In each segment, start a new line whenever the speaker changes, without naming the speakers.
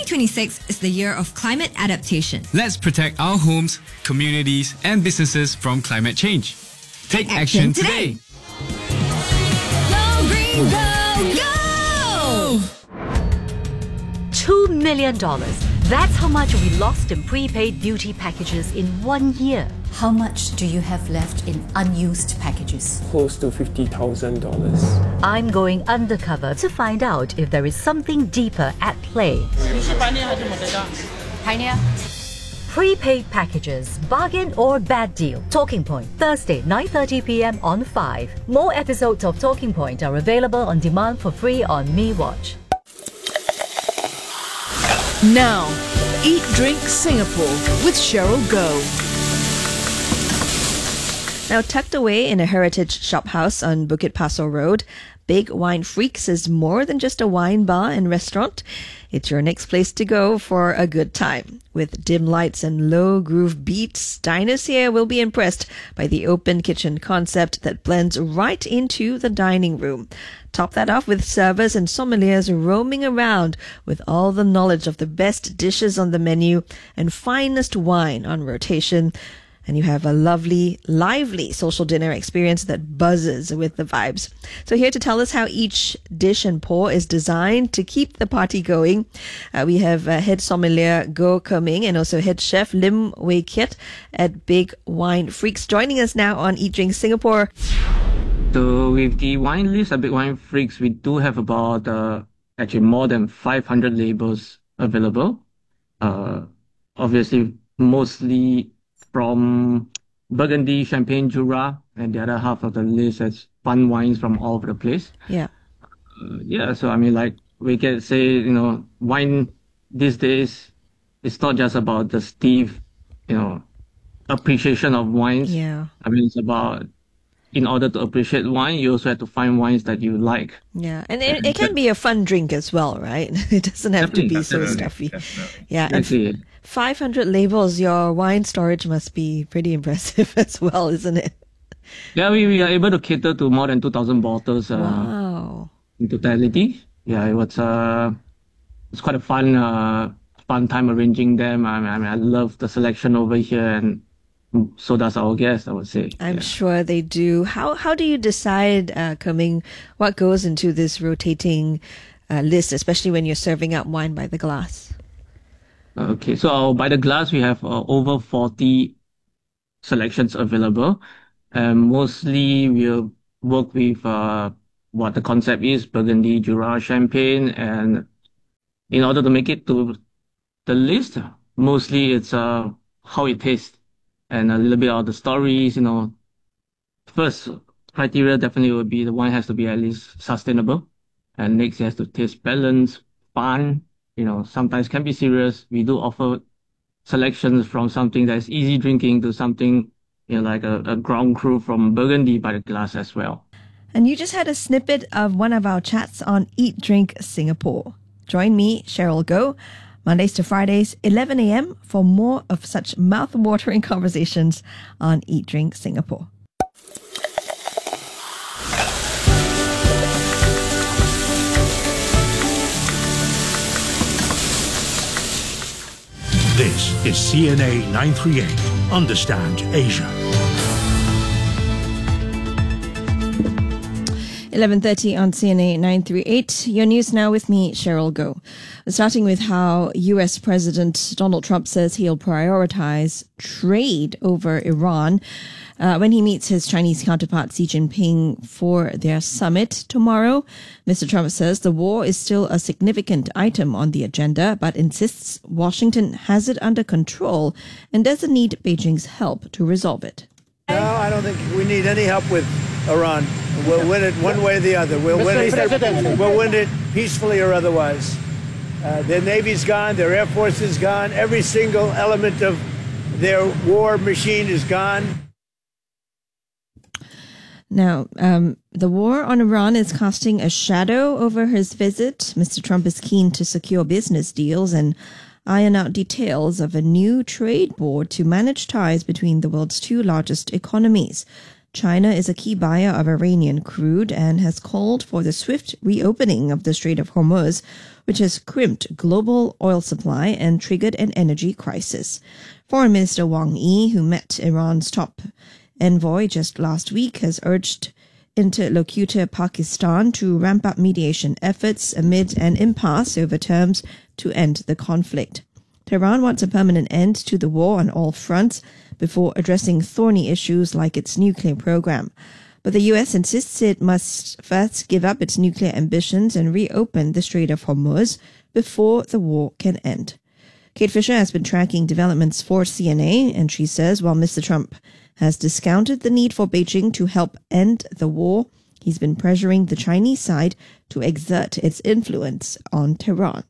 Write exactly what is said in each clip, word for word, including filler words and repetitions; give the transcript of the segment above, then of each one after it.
twenty twenty-six is the year of climate adaptation.
Let's protect our homes, communities, and businesses from climate change. Take, Take action, action today. today.
Go green, go, go!
Two million dollars. That's how much we lost in prepaid beauty packages in one year.
How much do you have left in unused packages?
Close to fifty thousand dollars.
I'm going undercover to find out if there is something deeper at play.
Pioneer.
Prepaid packages, bargain or bad deal? Talking Point, Thursday, nine thirty p.m. on five. More episodes of Talking Point are available on demand for free on MeWatch.
Now, Eat Drink Singapore with Cheryl Goh.
Now, tucked away in a heritage shop house on Bukit Pasoh Road, Big Wine Freaks is more than just a wine bar and restaurant. It's your next place to go for a good time. With dim lights and low groove beats, diners here will be impressed by the open kitchen concept that blends right into the dining room. Top that off with servers and sommeliers roaming around with all the knowledge of the best dishes on the menu and finest wine on rotation. And you have a lovely, lively social dinner experience that buzzes with the vibes. So here to tell us how each dish and pour is designed to keep the party going, uh, we have uh, head sommelier Goh Kerming and also head chef Lim Wei Kiat at Big Wine Freaks joining us now on Eat Drink Singapore.
So with the wine list at Big Wine Freaks, we do have about uh, actually more than five hundred labels available. Uh, obviously, mostly from Burgundy, Champagne, Jura, and the other half of the list has fun wines from all over the place.
Yeah.
Uh, yeah, so I mean, like, we can say, you know, wine these days, it's not just about the stiff, you know, appreciation of wines.
Yeah.
I mean, it's about, in order to appreciate wine, you also have to find wines that you like.
Yeah, and it, it can be a fun drink as well, right? It doesn't have to be so stuffy.
Definitely.
Yeah, and
Exactly.
five hundred labels, your wine storage must be pretty impressive as well, isn't it?
Yeah, we, we are able to cater to more than two thousand bottles uh,
Wow.
in totality. Yeah, it was uh, it's quite a fun uh, fun time arranging them. I mean, I mean, I love the selection over here, and so does our guests, I would say.
I'm
yeah.
sure they do. How how do you decide, uh, coming, what goes into this rotating uh, list, especially when you're serving out wine by the glass?
Okay, so uh, by the glass, we have uh, over forty selections available. And mostly we'll work with uh, what the concept is, Burgundy, Jura, Champagne. And in order to make it to the list, mostly it's uh, how it tastes and a little bit of the stories, you know. First criteria definitely would be the wine has to be at least sustainable. And next, it has to taste balanced, fun. You know, sometimes can be serious. We do offer selections from something that's easy drinking to something, you know, like a, a ground crew from Burgundy by the glass as well.
And you just had a snippet of one of our chats on Eat Drink Singapore. Join me, Cheryl Goh, Mondays to Fridays, eleven a.m. for more of such mouth-watering conversations on Eat Drink Singapore.
This is C N A nine thirty-eight. Understand Asia.
eleven thirty on C N A nine thirty-eight. Your news now with me, Cheryl Goh. Starting with how U S President Donald Trump says he'll prioritize trade over Iran uh, when he meets his Chinese counterpart Xi Jinping for their summit tomorrow. Mister Trump says the war is still a significant item on the agenda, but insists Washington has it under control and doesn't need Beijing's help to resolve it.
No, I don't think we need any help with Iran. We'll win it one way or the other. We'll win it. We'll win it peacefully or otherwise. Uh, their Navy's gone. Their Air Force is gone. Every single element of their war machine is gone.
Now, um, the war on Iran is casting a shadow over his visit. Mister Trump is keen to secure business deals and iron out details of a new trade board to manage ties between the world's two largest economies. China is a key buyer of Iranian crude and has called for the swift reopening of the Strait of Hormuz, which has crimped global oil supply and triggered an energy crisis. Foreign Minister Wang Yi, who met Iran's top envoy just last week, has urged interlocutor Pakistan to ramp up mediation efforts amid an impasse over terms to end the conflict. Tehran wants a permanent end to the war on all fronts before addressing thorny issues like its nuclear program. But the U S insists it must first give up its nuclear ambitions and reopen the Strait of Hormuz before the war can end. Kate Fisher has been tracking developments for C N A, and she says while Mister Trump has discounted the need for Beijing to help end the war, he's been pressuring the Chinese side to exert its influence on Tehran.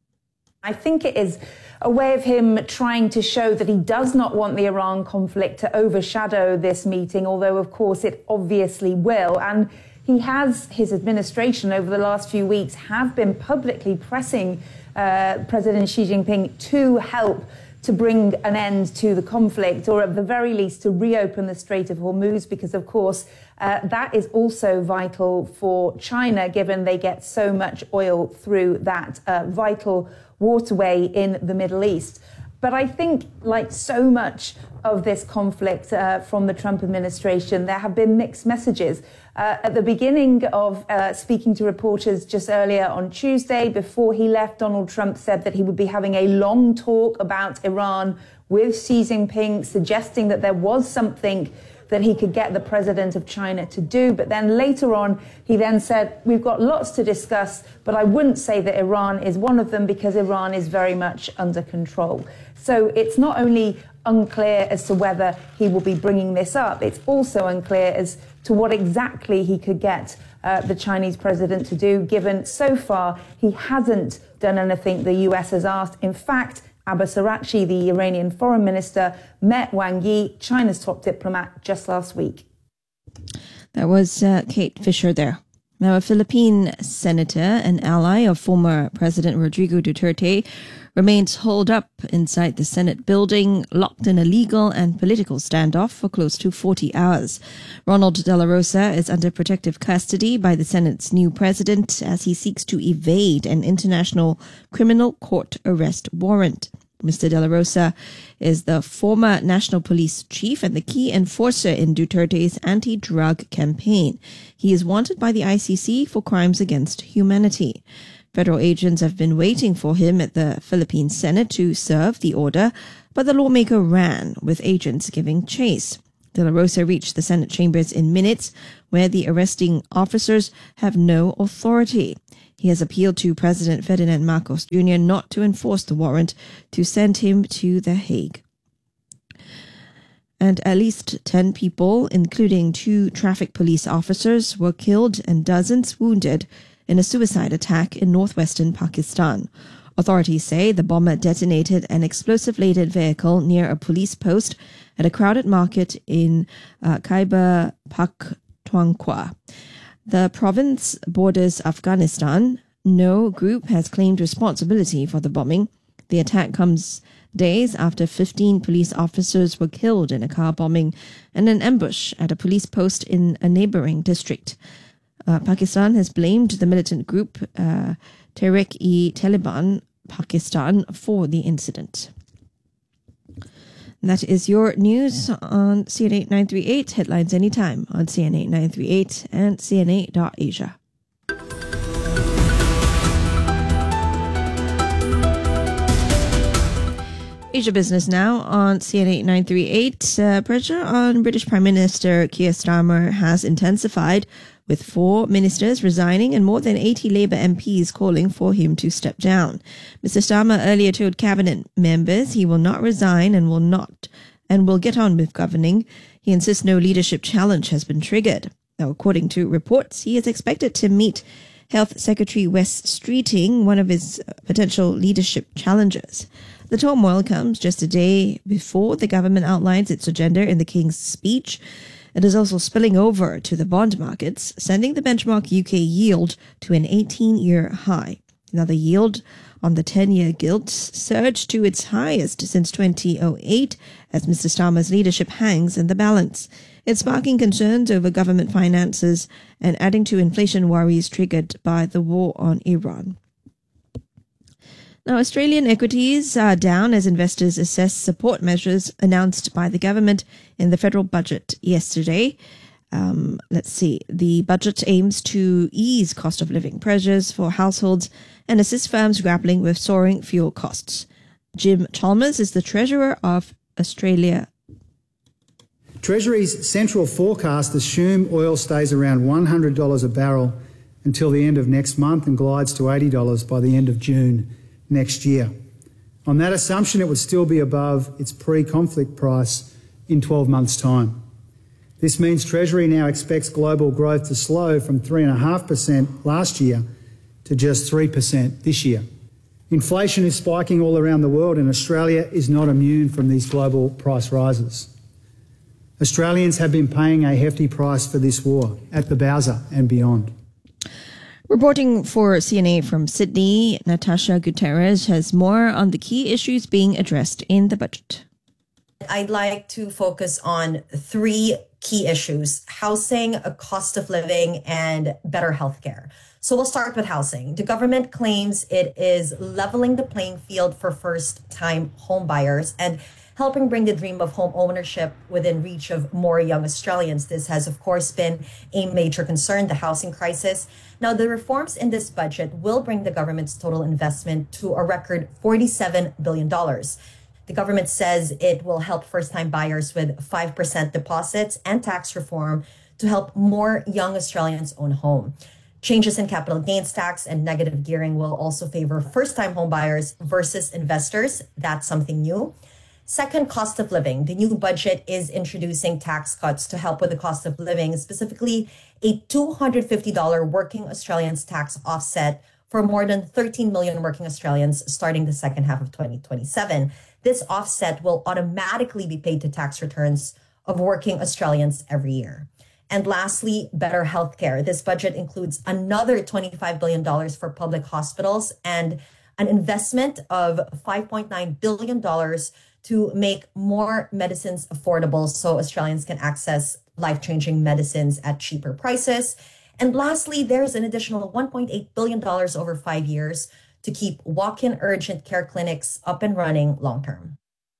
I think it is a way of him trying to show that he does not want the Iran conflict to overshadow this meeting, although, of course, it obviously will. And he has, his administration over the last few weeks have been publicly pressing uh, President Xi Jinping to help to bring an end to the conflict, or at the very least to reopen the Strait of Hormuz, because, of course, uh, that is also vital for China, given they get so much oil through that uh, vital waterway in the Middle East. But I think, like so much of this conflict uh, from the Trump administration, there have been mixed messages. Uh, at the beginning of uh, speaking to reporters just earlier on Tuesday, before he left, Donald Trump said that he would be having a long talk about Iran with Xi Jinping, suggesting that there was something that he could get the president of China to do. But then later on, he then said, we've got lots to discuss, but I wouldn't say that Iran is one of them because Iran is very much under control. So it's not only unclear as to whether he will be bringing this up, it's also unclear as to what exactly he could get uh, the Chinese president to do, given so far he hasn't done anything the U S has asked. In fact, Abbas Araghchi, the Iranian foreign minister, met Wang Yi, China's top diplomat, just last week.
That was uh, Kate Fisher there. Now, a Philippine senator, an ally of former President Rodrigo Duterte, remains holed up inside the Senate building, locked in a legal and political standoff for close to forty hours. Ronald De La Rosa is under protective custody by the Senate's new president as he seeks to evade an international criminal court arrest warrant. Mister De La Rosa is the former national police chief and the key enforcer in Duterte's anti-drug campaign. He is wanted by the I C C for crimes against humanity. Federal agents have been waiting for him at the Philippine Senate to serve the order, but the lawmaker ran, with agents giving chase. De La Rosa reached the Senate chambers in minutes, where the arresting officers have no authority. He has appealed to President Ferdinand Marcos Junior not to enforce the warrant to send him to The Hague. And at least ten people, including two traffic police officers, were killed and dozens wounded in a suicide attack in northwestern Pakistan. Authorities say the bomber detonated an explosive-laden vehicle near a police post at a crowded market in uh, Khyber Pakhtunkhwa. The province borders Afghanistan. No group has claimed responsibility for the bombing. The attack comes days after fifteen police officers were killed in a car bombing and an ambush at a police post in a neighboring district. Uh, Pakistan has blamed the militant group uh, Tehreek-e-Taliban Pakistan for the incident. That is your news on C N eight nine three eight. Headlines anytime on C N eight nine three eight and C N eight dot Asia. Asia Business now on C N eight nine three eight. Uh, pressure on British Prime Minister Keir Starmer has intensified, with four ministers resigning and more than eighty Labour M Ps calling for him to step down. Mister Starmer earlier told cabinet members he will not resign and will not and will get on with governing. He insists no leadership challenge has been triggered. Now, according to reports, he is expected to meet Health Secretary Wes Streeting, one of his potential leadership challengers. The turmoil comes just a day before the government outlines its agenda in the King's speech. It is also spilling over to the bond markets, sending the benchmark U K yield to an eighteen-year high. Now, the yield on the ten-year gilt surged to its highest since twenty oh eight as Mister Starmer's leadership hangs in the balance. It's sparking concerns over government finances and adding to inflation worries triggered by the war on Iran. Now, Australian equities are down as investors assess support measures announced by the government in the federal budget yesterday. Um, let's see. The budget aims to ease cost of living pressures for households and assist firms grappling with soaring fuel costs. Jim Chalmers is the Treasurer of Australia.
Treasury's central forecast assume oil stays around one hundred dollars a barrel until the end of next month and glides to eighty dollars by the end of June next year. On that assumption, it would still be above its pre-conflict price in twelve months' time. This means Treasury now expects global growth to slow from three point five percent last year to just three percent this year. Inflation is spiking all around the world, and Australia is not immune from these global price rises. Australians have been paying a hefty price for this war at the Bowser and beyond.
Reporting for C N A from Sydney, Natasha Gutierrez has more on the key issues being addressed in the budget.
I'd like to focus on three key issues: housing, a cost of living, and better healthcare. So we'll start with housing. The government claims it is leveling the playing field for first-time home buyers and helping bring the dream of home ownership within reach of more young Australians. This has, of course, been a major concern, the housing crisis. Now, the reforms in this budget will bring the government's total investment to a record forty-seven billion dollars. The government says it will help first-time buyers with five percent deposits and tax reform to help more young Australians own a home. Changes in capital gains tax and negative gearing will also favor first-time home buyers versus investors. That's something new. Second, cost of living. The new budget is introducing tax cuts to help with the cost of living, specifically a two hundred fifty dollars working Australians tax offset for more than thirteen million working Australians starting the second half of twenty twenty-seven. This offset will automatically be paid to tax returns of working Australians every year. And lastly, better healthcare. This budget includes another twenty-five billion dollars for public hospitals and an investment of five point nine billion dollars to make more medicines affordable so Australians can access life-changing medicines at cheaper prices. And lastly, there's an additional one point eight billion dollars over five years to keep walk-in urgent care clinics up and running long-term.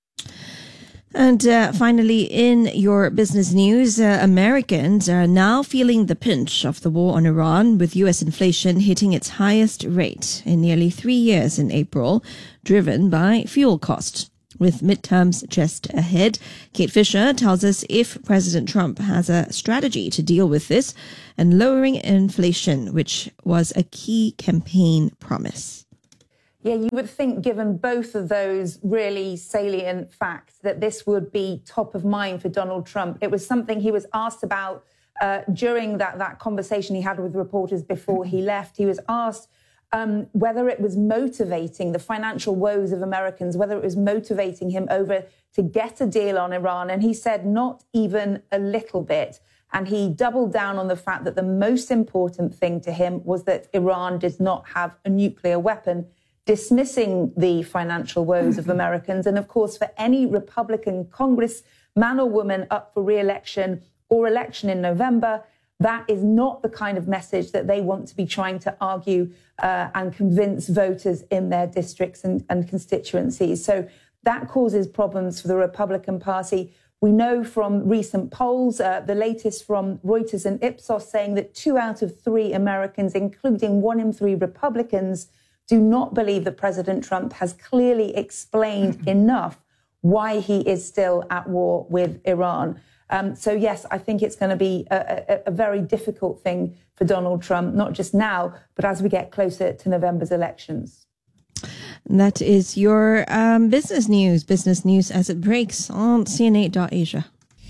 And uh, finally, in your business news, uh, Americans are now feeling the pinch of the war on Iran, with U S inflation hitting its highest rate in nearly three years in April, driven by fuel costs. With midterms just ahead, Kate Fisher tells us if President Trump has a strategy to deal with this and lowering inflation, which was a key campaign promise.
Yeah, you would think, given both of those really salient facts, that this would be top of mind for Donald Trump. It was something he was asked about uh, during that, that conversation he had with reporters before he left. He was asked um, whether it was motivating the financial woes of Americans, whether it was motivating him over to get a deal on Iran. And he said not even a little bit. And he doubled down on the fact that the most important thing to him was that Iran did not have a nuclear weapon, dismissing the financial woes of Americans. And of course, for any Republican congressman or woman up for re-election or election in November, that is not the kind of message that they want to be trying to argue uh, and convince voters in their districts and, and constituencies. So that causes problems for the Republican Party. We know from recent polls, uh, the latest from Reuters and Ipsos, saying that two out of three Americans, including one in three Republicans, do not believe that President Trump has clearly explained enough why he is still at war with Iran. Um, so, yes, I think it's going to be a, a, a very difficult thing for Donald Trump, not just now, but as we get closer to November's elections.
That is your um, business news. Business news as it breaks on C N A dot Asia.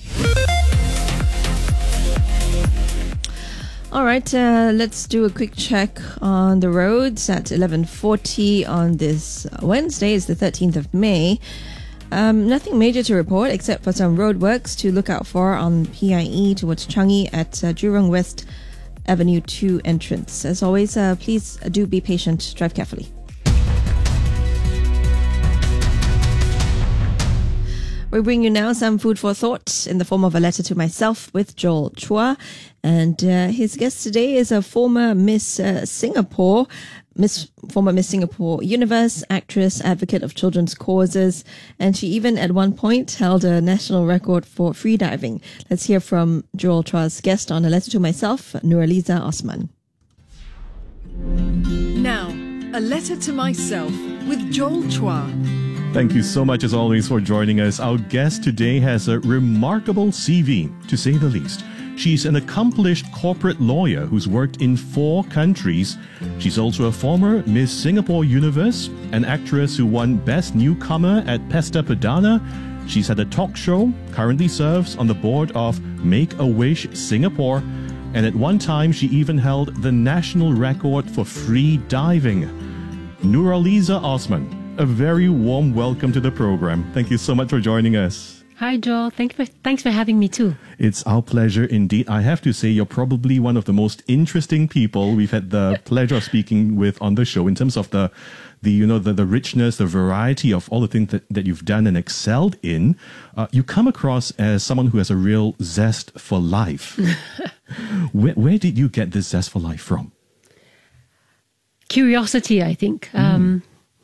All right, uh, let's do a quick check on the roads at eleven forty on this Wednesday. It's the thirteenth of May. Um, nothing major to report except for some roadworks to look out for on P I E towards Changi at uh, Jurong West Avenue two entrance. As always, uh, please do be patient, drive carefully. We bring you now some food for thought in the form of a letter to myself with Joel Chua. And uh, his guest today is a former Miss uh, Singapore, Miss former Miss Singapore Universe, actress, advocate of children's causes. And she even at one point held a national record for freediving. Let's hear from Joel Chua's guest on a letter to myself, Nuraliza Osman.
Now, a letter to myself with Joel Chua.
Thank you so much as always for joining us. Our guest today has a remarkable C V, to say the least. She's an accomplished corporate lawyer who's worked in four countries. She's also a former Miss Singapore Universe, an actress who won Best Newcomer at Pesta Perdana. She's had a talk show, currently serves on the board of Make-A-Wish Singapore, and at one time she even held the national record for free diving. Nuraliza Osman, a very warm welcome to the program. Thank you so much for joining us.
Hi, Joel. Thank you for, thanks for having me too.
It's our pleasure indeed. I have to say you're probably one of the most interesting people we've had the pleasure of speaking with on the show in terms of the, the you know, the, the richness, the variety of all the things that, that you've done and excelled in. Uh, you come across as someone who has a real zest for life. where, where did you get this zest for life from?
Curiosity, I think. Mm. Um,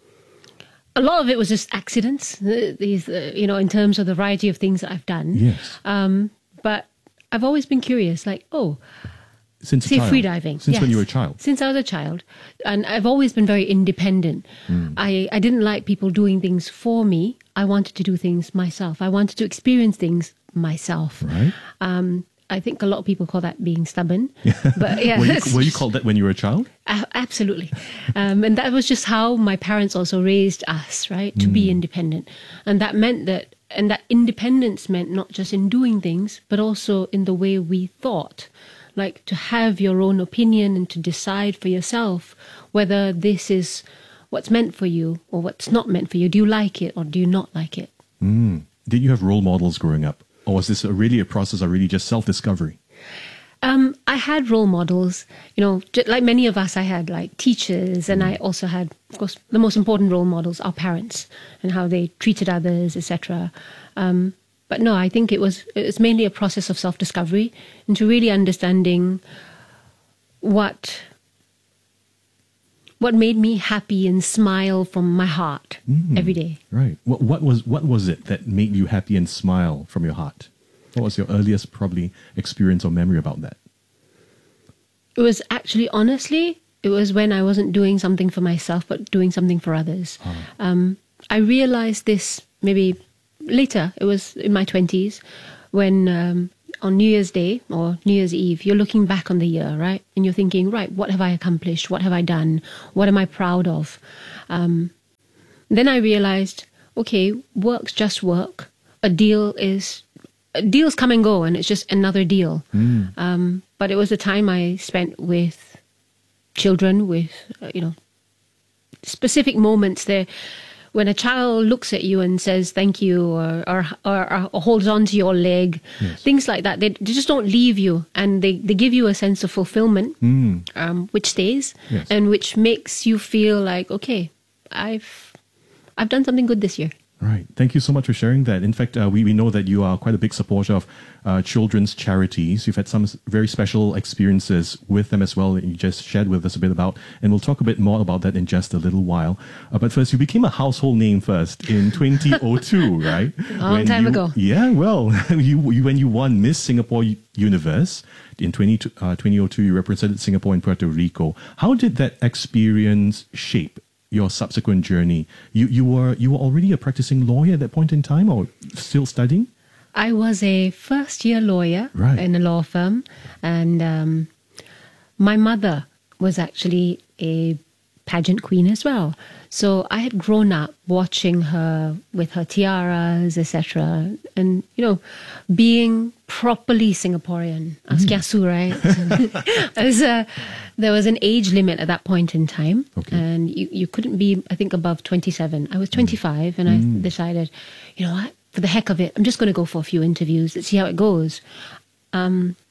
A lot of it was just accidents, these, uh, you know, in terms of the variety of things that I've done.
Yes.
Um, but I've always been curious, like, oh,
since
say
a child.
freediving.
Since
yes.
when you were a child.
Since I was a child. And I've always been very independent. Mm. I, I didn't like people doing things for me. I wanted to do things myself. I wanted to experience things myself.
Right.
Um, I think a lot of people call that being stubborn. But yeah,
were, you, were you called that when you were a child?
Uh, absolutely. Um, and that was just how my parents also raised us, right? To mm. be independent. And that meant that, and that independence meant not just in doing things, but also in the way we thought. Like to have your own opinion and to decide for yourself whether this is what's meant for you or what's not meant for you. Do you like it or do you not like it?
Mm. Did you have role models growing up? Or was this a really a process of really just self-discovery?
Um, I had role models, you know, like many of us, I had like teachers, and I also had, of course, the most important role models, our parents, and how they treated others, et cetera. Um, but no, I think it was it was mainly a process of self-discovery into really understanding what what made me happy and smile from my heart mm, every day.
Right. What, what was what was it that made you happy and smile from your heart? What was your earliest probably experience or memory about that?
It was actually, honestly, it was when I wasn't doing something for myself, but doing something for others. Oh. Um, I realized this maybe later. It was in my twenties when um, on New Year's Day or New Year's Eve, you're looking back on the year, right? And you're thinking, right, what have I accomplished? What have I done? What am I proud of? Um, then I realized, okay, work's just work. A deal is, deals come and go, and it's just another deal. Mm. Um, but it was a time I spent with children, with, uh, you know, specific moments there. When a child looks at you and says thank you or or, or, or holds on to your leg, yes. things like that, they, they just don't leave you, and they, they give you a sense of fulfillment, mm. um, which stays, yes. and which makes you feel like, okay, I've I've done something good this year.
Right. Thank you so much for sharing that. In fact, uh, we, we know that you are quite a big supporter of uh, children's charities. You've had some very special experiences with them as well that you just shared with us a bit about. And we'll talk a bit more about that in just a little while. Uh, but first, you became a household name first in twenty oh two, right?
A long when time
you,
ago.
Yeah, well, you, you when you won Miss Singapore Universe in twenty oh two, you represented Singapore and Puerto Rico. How did that experience shape your subsequent journey? You you were you were already a practicing lawyer at that point in time, or still studying?
I was a first year lawyer
right.
in a law firm, and um, my mother was actually a pageant queen as well. So I had grown up watching her with her tiaras, et cetera, and you know, being properly Singaporean. I was mm. kiasu, right? I was, uh, there was an age limit at that point in time, okay. and you, you couldn't be, I think, above twenty-seven. I was twenty-five, mm. and I mm. decided, you know what, for the heck of it, I'm just going to go for a few interviews. Let's see how it goes. Um,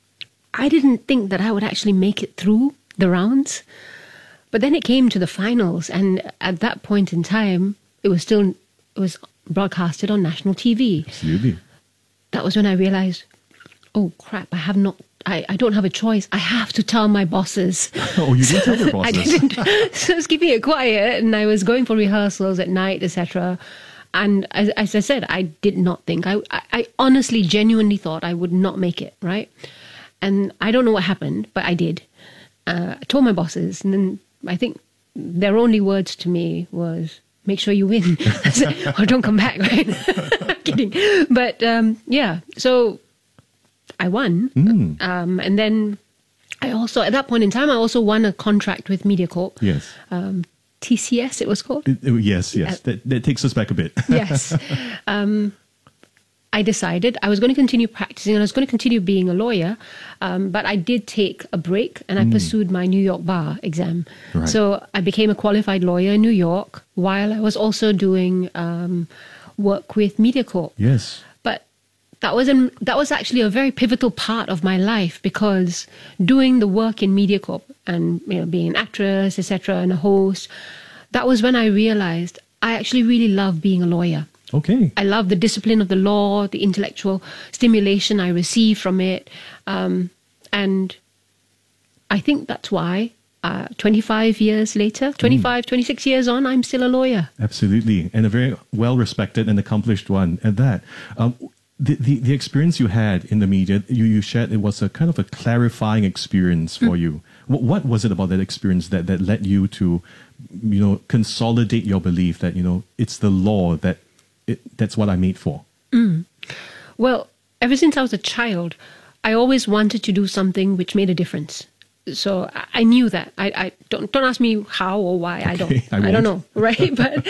I didn't think that I would actually make it through the rounds. But then it came to the finals, and at that point in time, it was still it was broadcasted on national T V.
Absolutely. That
was when I realized, oh crap, I have not, I, I don't have a choice. I have to tell my bosses.
Oh, you didn't tell your bosses?
I didn't. So I was keeping it quiet, and I was going for rehearsals at night, et cetera. And as, as I said, I did not think, I, I, I honestly, genuinely thought I would not make it, right? And I don't know what happened, but I did. Uh, I told my bosses, and then I think their only words to me was, make sure you win. I said, or don't come back, right? I'm kidding. But um, yeah, so I won.
Mm.
Um, and then I also, at that point in time, I also won a contract with MediaCorp.
Yes.
Um, T C S, it was called.
It, it, yes, yes. Uh, that, that takes us back a bit.
Yes. Um, I decided I was going to continue practicing and I was going to continue being a lawyer, um, but I did take a break and I mm. pursued my New York bar exam.
Right.
So I became a qualified lawyer in New York while I was also doing um, work with MediaCorp.
Yes.
But that was an, that was actually a very pivotal part of my life, because doing the work in MediaCorp and, you know, being an actress, et cetera, and a host, that was when I realized I actually really love being a lawyer.
Okay.
I love the discipline of the law, the intellectual stimulation I receive from it. Um, and I think that's why uh, twenty-five years later, twenty-five, mm. twenty-six years on, I'm still a lawyer.
Absolutely. And a very well-respected and accomplished one at that. Um, the, the, the experience you had in the media, you, you shared, it was a kind of a clarifying experience for mm. you. What, what was it about that experience that, that led you to, you know, consolidate your belief that, you know, it's the law that It, that's what I'm made for?
Mm. Well, ever since I was a child, I always wanted to do something which made a difference. So I, I knew that. I, I don't don't ask me how or why. Okay, I don't. I, I don't know, right? but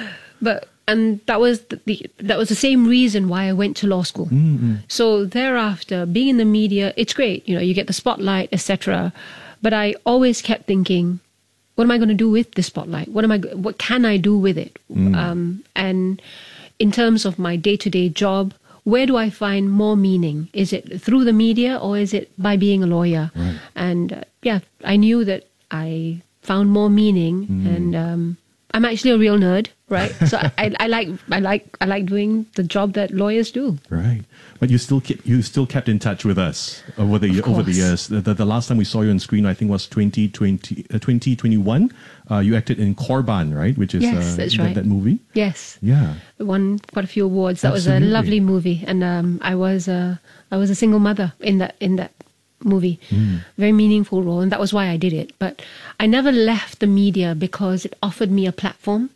but and that was the, the that was the same reason why I went to law school.
Mm-hmm.
So thereafter, being in the media, it's great. You know, you get the spotlight, et cetera. But I always kept thinking, what am I going to do with the spotlight? What am I? What can I do with it?
Mm.
Um, and in terms of my day-to-day job, where do I find more meaning? Is it through the media or is it by being a lawyer?
Right.
And uh, yeah, I knew that I found more meaning, mm. and um, I'm actually a real nerd, right? So I, I like I like I like doing the job that lawyers do.
Right. But you still keep, you still kept in touch with us over the over the years. The, the, the last time we saw you on screen, I think, was twenty twenty, uh, twenty twenty-one. Uh, you acted in Korban, right? Which is
yes,
uh,
that's
that,
right.
that movie.
Yes.
Yeah.
Won quite a few awards. That
Absolutely.
was a lovely movie, and um, I was uh, I was a single mother in that in that movie.
Mm.
Very meaningful role, and that was why I did it. But I never left the media because it offered me a platform,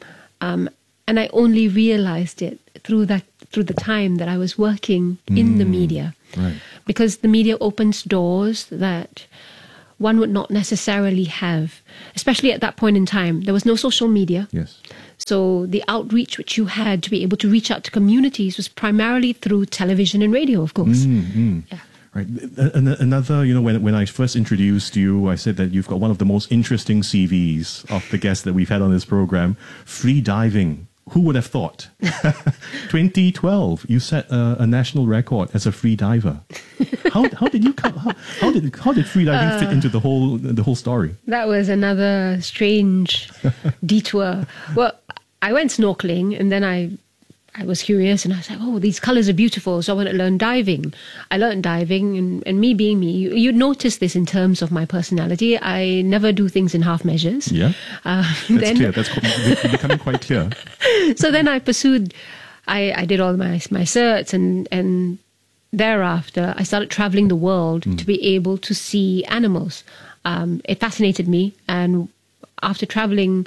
um, and I only realized it through that through the time that I was working mm. in the media.
Right.
Because the media opens doors that one would not necessarily have, especially at that point in time. There was no social media.
Yes.
So the outreach which you had to be able to reach out to communities was primarily through television and radio, of course.
Mm, mm.
Yeah.
Right. Another, you know, when when I first introduced you, I said that you've got one of the most interesting C Vs of the guests that we've had on this program. Free diving. Who would have thought? twenty twelve, you set a, a national record as a free diver. How how did you come, how, how did how did free diving uh, fit into the whole the whole story?
That was another strange detour. Well, I went snorkeling, and then I I was curious, and I was like, oh, these colors are beautiful, so I want to learn diving. I learned diving, and, and me being me, you, you'd notice this in terms of my personality. I never do things in half measures.
Yeah,
uh,
that's
then,
clear. That's becoming quite clear.
So then I pursued, I, I did all my my certs, and, and thereafter I started traveling the world mm. to be able to see animals. Um, it fascinated me, and after traveling,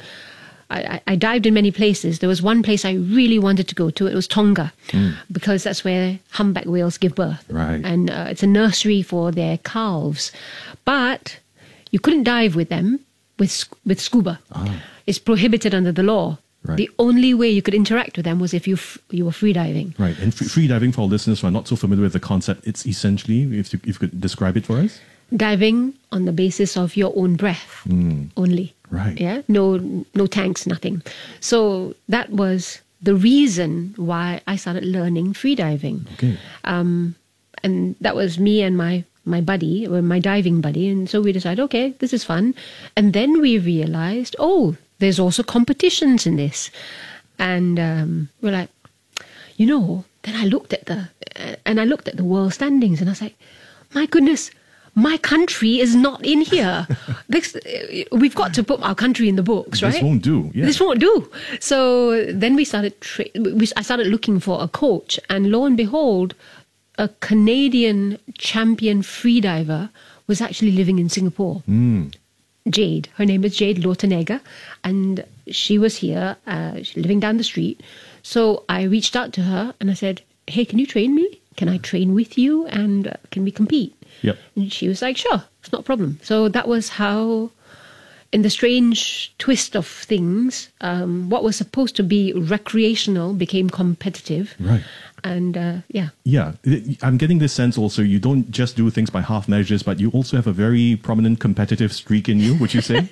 I, I dived in many places. There was one place I really wanted to go to. It was Tonga, mm. because that's where humpback whales give birth.
Right.
And uh, it's a nursery for their calves. But you couldn't dive with them with with scuba.
Ah.
It's prohibited under the law.
Right.
The only way you could interact with them was if you f- you were free diving.
Right. And free, free diving, for our listeners who are not so familiar with the concept, it's essentially, if you, if you could describe it for us?
Diving on the basis of your own breath
mm.
only.
Right.
Yeah. No, no tanks, nothing. So that was the reason why I started learning free diving.
Okay.
Um, and that was me and my my buddy, or my diving buddy, and so we decided, okay, this is fun. And then we realized, oh, there's also competitions in this. And um, we're like, you know, then I looked at the, uh, and I looked at the world standings, and I was like, my goodness, my country is not in here. This, we've got to put our country in the books, right?
This won't do. Yeah.
This won't do. So then we started, tra- we, I started looking for a coach, and lo and behold, a Canadian champion freediver was actually living in Singapore.
Mm.
Jade. Her name is Jade Lotanega, and she was here, uh, she's living down the street. So I reached out to her and I said, hey, can you train me? Can I train with you? And uh, can we compete?
Yep.
And she was like, sure, it's not a problem. So that was how, in the strange twist of things, um, what was supposed to be recreational became competitive.
Right.
And uh, yeah.
Yeah, I'm getting this sense also, you don't just do things by half measures, but you also have a very prominent competitive streak in you, would you say?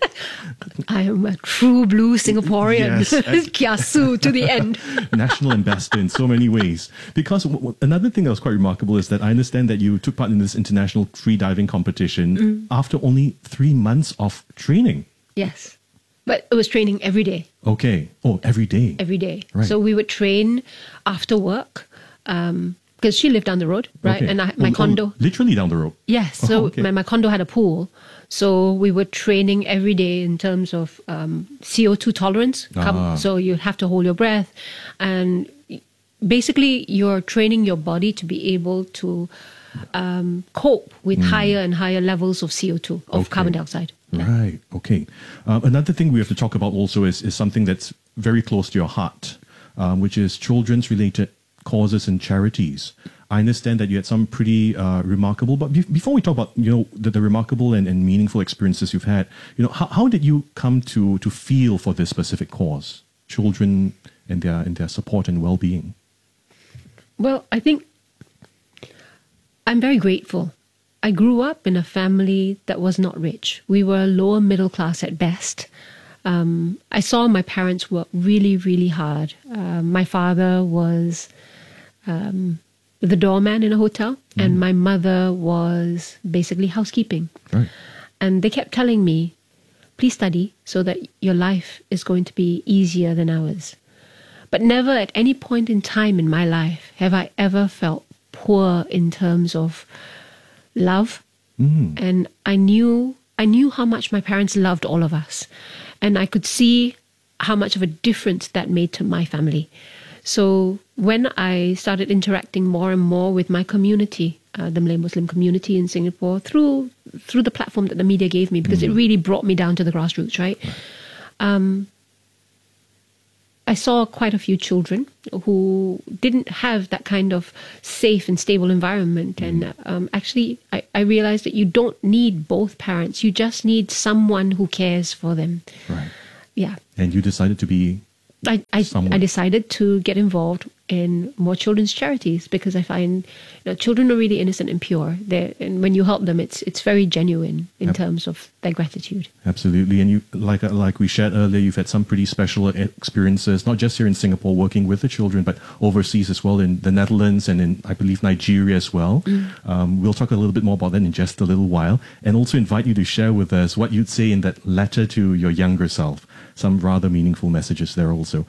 I am a true blue Singaporean.
Yes.
Kiasu to the end.
National ambassador in so many ways. Because w- w- another thing that was quite remarkable is that I understand that you took part in this international free diving competition mm. after only three months of training.
Yes. But it was training every day.
Okay. Oh, every day.
Every day.
Right.
So we would train after work. Um, because she lived down the road, right?
Okay.
And I, my
oh,
condo.
Oh, literally down the road?
Yes. So
oh, okay.
my, my condo had a pool. So we were training every day in terms of um, C O two tolerance.
Ah.
So you have to hold your breath. And basically, you're training your body to be able to um, cope with mm. higher and higher levels of C O two, of
okay.
carbon dioxide.
Right. Okay. Um, another thing we have to talk about also is, is something that's very close to your heart, um, which is children's related causes and charities. I understand that you had some pretty uh, remarkable, but be- before we talk about, you know, the, the remarkable and, and meaningful experiences you've had, you know, how, how did you come to, to feel for this specific cause, children and their, and their support and well-being?
Well, I think I'm very grateful. I grew up in a family that was not rich. We were lower middle class at best. Um, I saw my parents work really, really hard. Uh, my father was um, the doorman in a hotel, mm. and my mother was basically housekeeping.
Right.
And they kept telling me, please study so that your life is going to be easier than ours. But never at any point in time in my life have I ever felt poor in terms of love.
Mm.
And I knew I knew how much my parents loved all of us. And I could see how much of a difference that made to my family. So when I started interacting more and more with my community, uh, the Malay Muslim community in Singapore, through through the platform that the media gave me, because mm. it really brought me down to the grassroots, right? right. Um, I saw quite a few children who didn't have that kind of safe and stable environment. Mm. And um, actually, I, I realized that you don't need both parents. You just need someone who cares for them.
Right.
Yeah.
And you decided to be
I, I, I decided to get involved in more children's charities because I find you know, children are really innocent and pure. They're, and when you help them, it's it's very genuine in yep. terms of their gratitude.
Absolutely. And you, like like we shared earlier, you've had some pretty special experiences, not just here in Singapore working with the children, but overseas as well, in the Netherlands and in, I believe, Nigeria as well. Mm. Um, we'll talk a little bit more about that in just a little while, and also invite you to share with us what you'd say in that letter to your younger self. Some rather meaningful messages there also.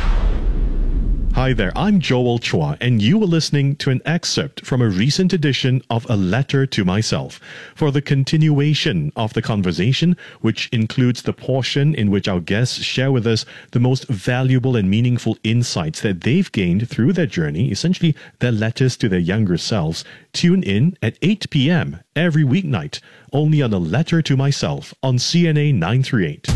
Hi there, I'm Joel Chua, and you are listening to an excerpt from a recent edition of A Letter to Myself. For the continuation of the conversation, which includes the portion in which our guests share with us the most valuable and meaningful insights that they've gained through their journey, essentially their letters to their younger selves, tune in at eight p.m. every weeknight, only on A Letter to Myself on C N A nine thirty-eight.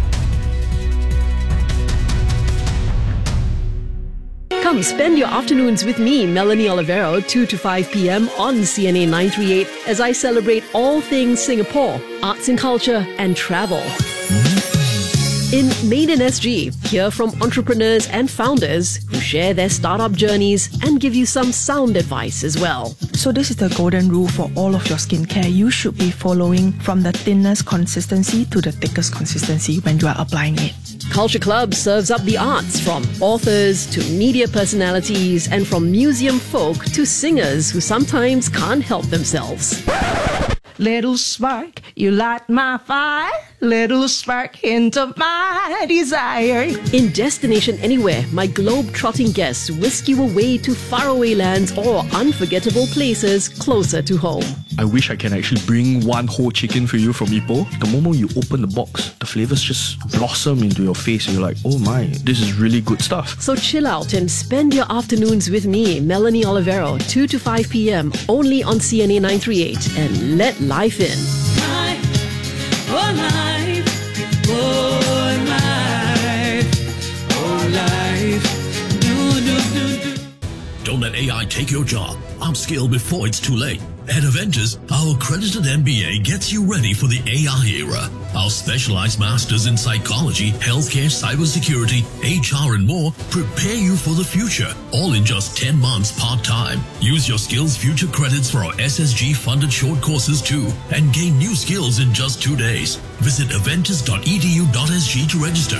Come spend your afternoons with me, Melanie Olivero, two to five p.m. on C N A nine thirty-eight as I celebrate all things Singapore, arts and culture, and travel. In Made in S G, hear from entrepreneurs and founders who share their startup journeys and give you some sound advice as well.
So this is the golden rule for all of your skincare. You should be following from the thinnest consistency to the thickest consistency when you are applying it.
Culture Club serves up the arts from authors to media personalities and from museum folk to singers who sometimes can't help themselves.
Little spark, you light my fire. Little spark, hint of my desire.
In Destination Anywhere, my globe-trotting guests whisk you away to faraway lands or unforgettable places closer to home.
I wish I can actually bring one whole chicken for you from Ipoh. The moment you open the box, the flavors just blossom into your face and you're like, oh my, this is really good stuff.
So chill out and spend your afternoons with me, Melanie Olivero, two to five p.m. only on C N A nine thirty-eight, and let life in.
Oh, life, oh, life, oh, life, do, do, do, do.
Don't let A I take your job. Upskill before it's too late. At Aventus, our accredited M B A gets you ready for the A I era. Our specialized masters in psychology, healthcare, cybersecurity, H R and more prepare you for the future, all in just ten months part-time. Use your Skills Future credits for our S S G funded short courses too and gain new skills in just two days. Visit aventus dot e d u dot s g to register.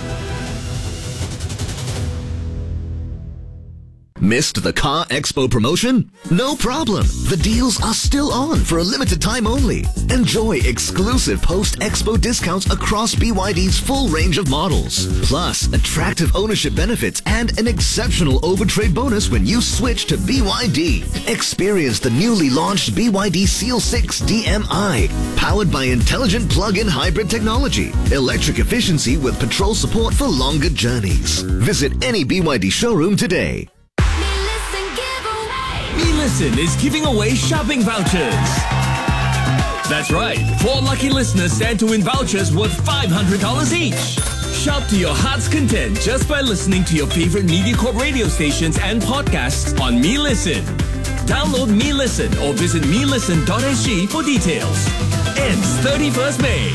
Missed the Car Expo promotion? No problem. The deals are still on for a limited time only. Enjoy exclusive post-expo discounts across B Y D's full range of models. Plus, attractive ownership benefits and an exceptional overtrade bonus when you switch to B Y D. Experience the newly launched B Y D Seal six D M I, powered by intelligent plug-in hybrid technology, electric efficiency with petrol support for longer journeys. Visit any B Y D showroom today.
MeListen is giving away shopping vouchers. That's right. Four lucky listeners stand to win vouchers worth five hundred dollars each. Shop to your heart's content just by listening to your favorite MediaCorp radio stations and podcasts on MeListen. Download MeListen or visit me listen dot s g for details. Ends thirty-first May.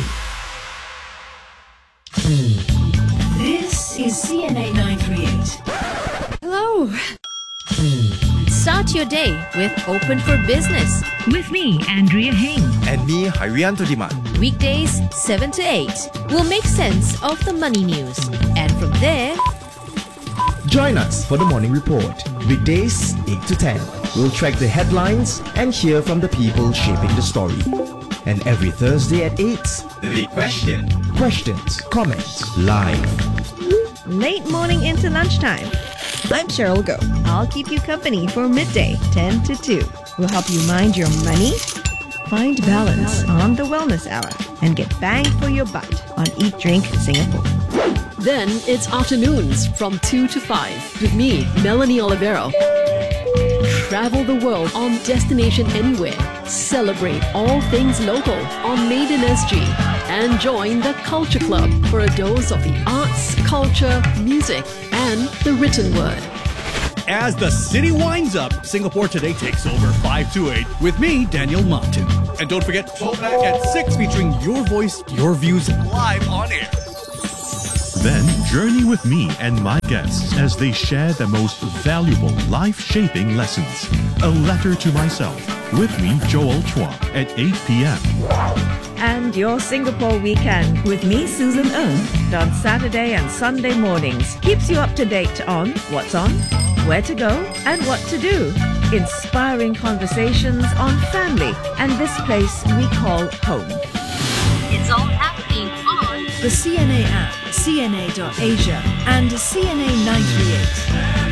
This is C N A nine thirty-eight.
Hello. Start your day with Open for Business.
With me, Andrea Heng.
And me, Harianto Diman.
Weekdays, seven to eight. We'll make sense of the money news. And from there...
Join us for the Morning Report. Weekdays, eight to ten. We'll track the headlines and hear from the people shaping the story. And every Thursday at eight,
The Big Question.
Questions, comments, live.
Late morning into lunchtime. I'm Cheryl Go. I'll keep you company for midday, ten to two. We'll help you mind your money, find balance on the Wellness Hour, and get bang for your buck on Eat Drink Singapore.
Then it's afternoons from two to five with me, Melanie Olivero. Travel the world on Destination Anywhere. Celebrate all things local on Made in S G. And join the Culture Club for a dose of the arts, culture, music, and the written word.
As the city winds up, Singapore Today takes over five to eight with me, Daniel Martin. And don't forget, Throwback at six featuring your voice, your views live on air.
Then journey with me and my guests as they share the most valuable life-shaping lessons. A Letter to Myself with me, Joel Chua, at eight p.m.
And your Singapore weekend with me, Susan Ng, on Saturday and Sunday mornings keeps you up to date on what's on, where to go, and what to do. Inspiring conversations on family and this place we call home.
It's all happening on the C N A app, C N A dot asia, and C N A nine thirty-eight.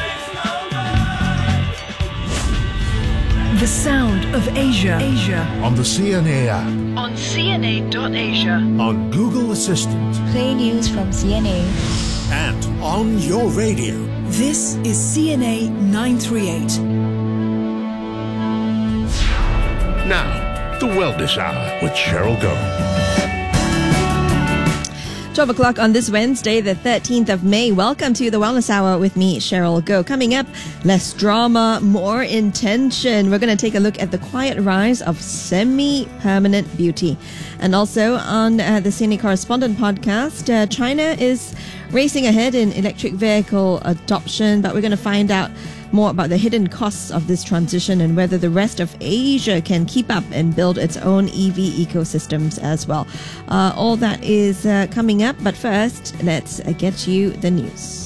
The sound of Asia. Asia.
On the C N A app.
On C N A dot asia.
On Google Assistant.
Play news from C N A.
And on your radio.
This is C N A nine thirty-eight.
Now, the Wellness Hour with Cheryl Go.
twelve o'clock on this Wednesday, the thirteenth of May. Welcome to the Wellness Hour with me, Cheryl Go. Coming up, less drama, more intention. We're going to take a look at the quiet rise of semi-permanent beauty. And also on uh, the C N A Correspondent podcast, uh, China is racing ahead in electric vehicle adoption, but we're going to find out more about the hidden costs of this transition and whether the rest of Asia can keep up and build its own E V ecosystems as well. Uh, all that is uh, coming up, but first, let's uh, get you the news.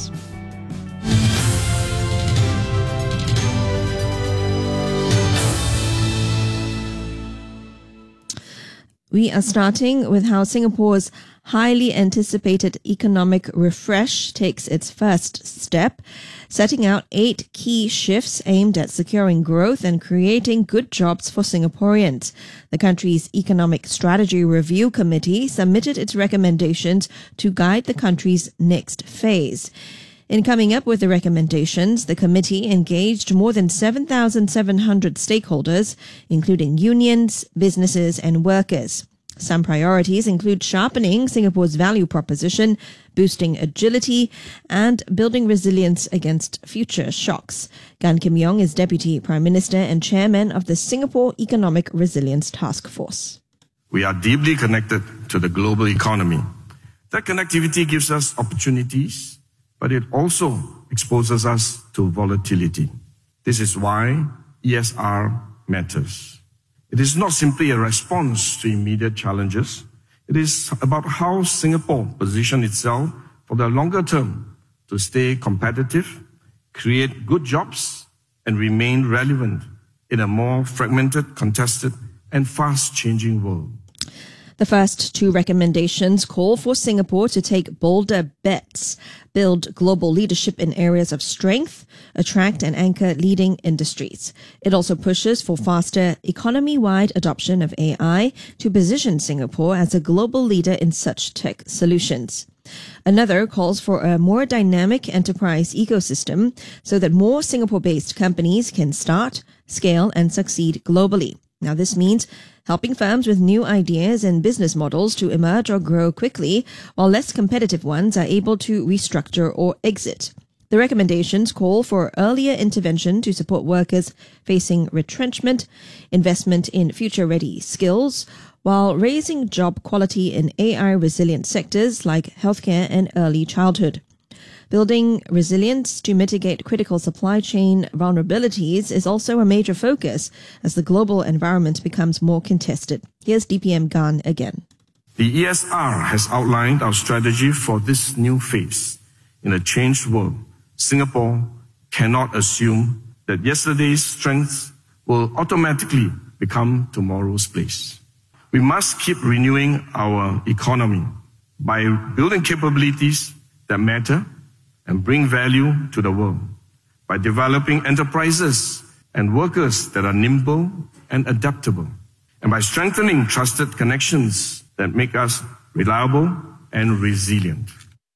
We are starting with how Singapore's highly anticipated economic refresh takes its first step, setting out eight key shifts aimed at securing growth and creating good jobs for Singaporeans. The country's Economic Strategy Review Committee submitted its recommendations to guide the country's next phase. In coming up with the recommendations, the committee engaged more than seven thousand seven hundred stakeholders, including unions, businesses and workers. Some priorities include sharpening Singapore's value proposition, boosting agility, and building resilience against future shocks. Gan Kim Yong is Deputy Prime Minister and Chairman of the Singapore Economic Resilience Task Force.
We are deeply connected to the global economy. That connectivity gives us opportunities, but it also exposes us to volatility. This is why E S R matters. It is not simply a response to immediate challenges. It is about how Singapore positions itself for the longer term to stay competitive, create good jobs, and remain relevant in a more fragmented, contested, and fast-changing world.
The first two recommendations call for Singapore to take bolder bets, build global leadership in areas of strength, attract and anchor leading industries. It also pushes for faster economy-wide adoption of A I to position Singapore as a global leader in such tech solutions. Another calls for a more dynamic enterprise ecosystem so that more Singapore-based companies can start, scale and succeed globally. Now, this means helping firms with new ideas and business models to emerge or grow quickly, while less competitive ones are able to restructure or exit. The recommendations call for earlier intervention to support workers facing retrenchment, investment in future-ready skills, while raising job quality in A I-resilient sectors like healthcare and early childhood. Building resilience to mitigate critical supply chain vulnerabilities is also a major focus as the global environment becomes more contested. Here's D P M Gan again.
The E S R has outlined our strategy for this new phase. In a changed world, Singapore cannot assume that yesterday's strengths will automatically become tomorrow's place. We must keep renewing our economy by building capabilities that matter and bring value to the world, by developing enterprises and workers that are nimble and adaptable, and by strengthening trusted connections that make us reliable and resilient.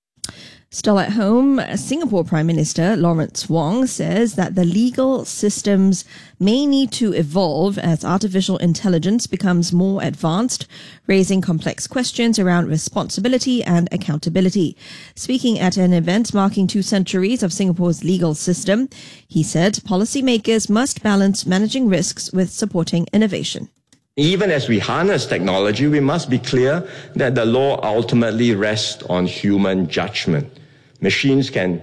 Still at home, Singapore Prime Minister Lawrence Wong says that the legal systems may need to evolve as artificial intelligence becomes more advanced, raising complex questions around responsibility and accountability. Speaking at an event marking two centuries of Singapore's legal system, he said policymakers must balance managing risks with supporting innovation.
Even as we harness technology, we must be clear that the law ultimately rests on human judgment. Machines can